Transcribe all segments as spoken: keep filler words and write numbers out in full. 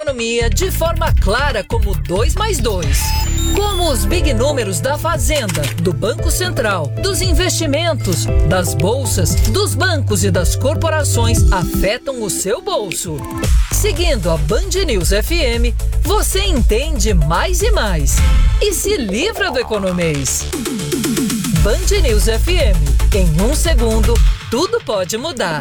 economia de forma clara como dois mais dois. Como os big números da Fazenda, do Banco Central, dos investimentos, das bolsas, dos bancos e das corporações afetam o seu bolso. Seguindo a Band News F M, você entende mais e mais. E se livra do economês. Band News F M. Em um segundo, tudo pode mudar.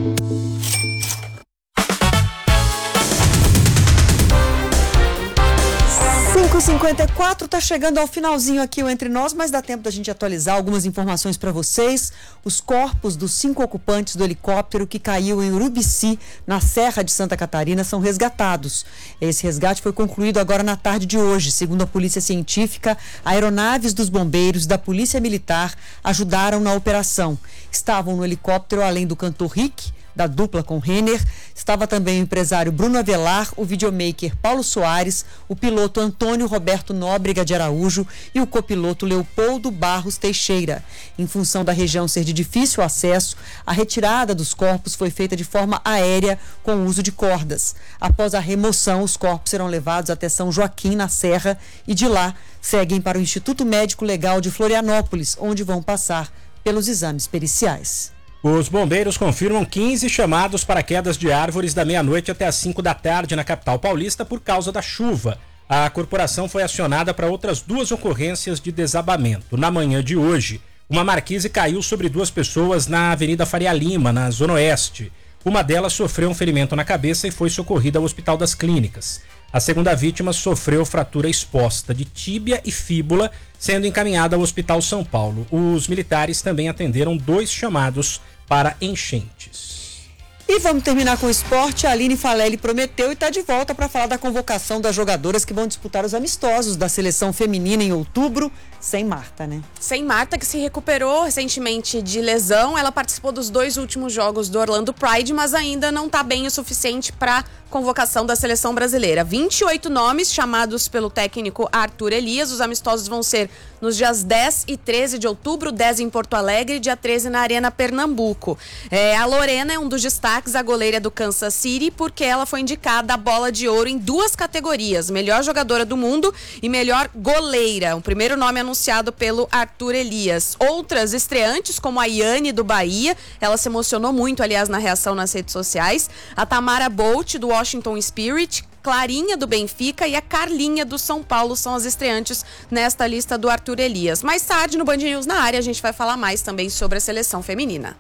cinco e cinquenta e quatro, tá chegando ao finalzinho aqui o Entre Nós, mas dá tempo da gente atualizar algumas informações para vocês. Os corpos dos cinco ocupantes do helicóptero que caiu em Urubici, na Serra de Santa Catarina, são resgatados. Esse resgate foi concluído agora na tarde de hoje. Segundo a Polícia Científica, aeronaves dos bombeiros e da Polícia Militar ajudaram na operação. Estavam no helicóptero, além do cantor Rick, da dupla com Renner, estava também o empresário Bruno Avelar, o videomaker Paulo Soares, o piloto Antônio Roberto Nóbrega de Araújo e o copiloto Leopoldo Barros Teixeira. Em função da região ser de difícil acesso, a retirada dos corpos foi feita de forma aérea com o uso de cordas. Após a remoção, os corpos serão levados até São Joaquim, na Serra, e de lá seguem para o Instituto Médico Legal de Florianópolis, onde vão passar pelos exames periciais. Os bombeiros confirmam quinze chamados para quedas de árvores da meia-noite até as cinco da tarde na capital paulista por causa da chuva. A corporação foi acionada para outras duas ocorrências de desabamento. Na manhã de hoje, uma marquise caiu sobre duas pessoas na Avenida Faria Lima, na Zona Oeste. Uma delas sofreu um ferimento na cabeça e foi socorrida ao Hospital das Clínicas. A segunda vítima sofreu fratura exposta de tíbia e fíbula, sendo encaminhada ao Hospital São Paulo. Os militares também atenderam dois chamados para enchentes. E vamos terminar com o esporte. A Aline Falelli prometeu e está de volta para falar da convocação das jogadoras que vão disputar os amistosos da seleção feminina em outubro, sem Marta, né? Sem Marta, que se recuperou recentemente de lesão. Ela participou dos dois últimos jogos do Orlando Pride, mas ainda não está bem o suficiente para convocação da seleção brasileira. vinte e oito nomes chamados pelo técnico Arthur Elias. Os amistosos vão ser nos dias dez e treze de outubro, dez em Porto Alegre e dia treze na Arena Pernambuco. É, a Lorena é um dos destaques, a goleira do Kansas City, porque ela foi indicada a bola de ouro em duas categorias, melhor jogadora do mundo e melhor goleira. O primeiro nome anunciado pelo Arthur Elias. Outras estreantes, como a Iane do Bahia, ela se emocionou muito, aliás, na reação nas redes sociais. A Tamara Bolt, do Washington Spirit, Clarinha do Benfica e a Carlinha do São Paulo são as estreantes nesta lista do Arthur Elias. Mais tarde, no Band News na área, a gente vai falar mais também sobre a seleção feminina.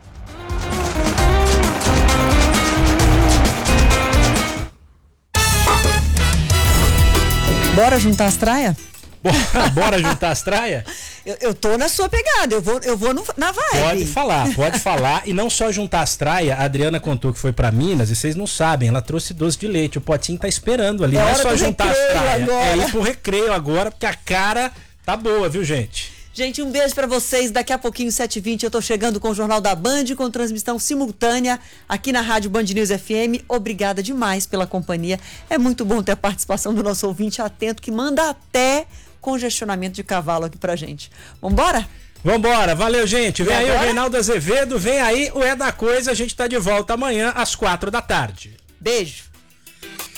Bora juntar as traias? Bora, bora juntar as traias? Eu, eu tô na sua pegada, eu vou, eu vou no, na vibe. Pode falar, pode falar. E não só juntar as traias, a Adriana contou que foi pra Minas e vocês não sabem, ela trouxe doce de leite. O potinho tá esperando ali. É não é hora só do juntar as recreio traias. agora. É ir pro recreio agora, porque a cara tá boa, viu, gente? Gente, um beijo pra vocês. Daqui a pouquinho, sete e vinte, eu tô chegando com o Jornal da Band, com transmissão simultânea aqui na Rádio Band News F M. Obrigada demais pela companhia. É muito bom ter a participação do nosso ouvinte atento, que manda até congestionamento de cavalo aqui pra gente. Vambora? Vambora, valeu, gente. Vem E aí agora? o Reinaldo Azevedo, vem aí o É da Coisa. A gente tá de volta amanhã às quatro da tarde. Beijo.